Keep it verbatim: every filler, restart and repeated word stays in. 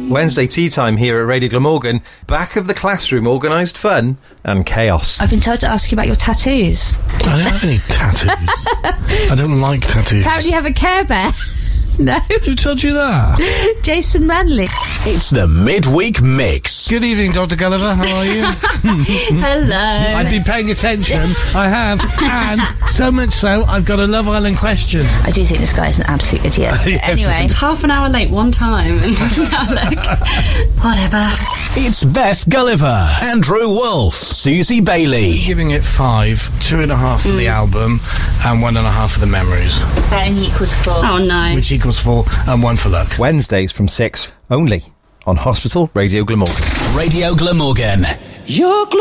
Wednesday tea time here at Radio Glamorgan. Back of the classroom, organised fun and chaos. I've been told to ask you about your tattoos. I don't have any tattoos. I don't like tattoos. Apparently you have a Care Bear. No. Who told you that? Jason Manley. It's the Midweek Mix. Good evening, Doctor Gulliver. How are you? Hello. I've been paying attention. I have. And so much so, I've got a Love Island question. I do think this guy is an absolute idiot. Yes. Anyway. Half an hour late one time, and now look. Whatever. It's Beth Gulliver, Andrew Wolfe, Susie Bailey. Giving it five, two and a half for the album, and one and a half for the memories. That only equals four. Oh no. Which equals four, and one for luck. Wednesdays from six, only on Hospital Radio Glamorgan. Radio Glamorgan. Your